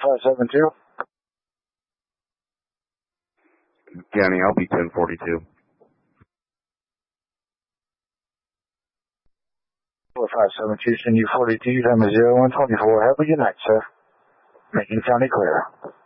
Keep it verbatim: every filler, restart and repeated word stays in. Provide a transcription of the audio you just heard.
five seven two. County, I'll be ten forty-two. four five seven two, send you forty-two, time is zero one twenty-four. Have a good night, sir. Making County clear.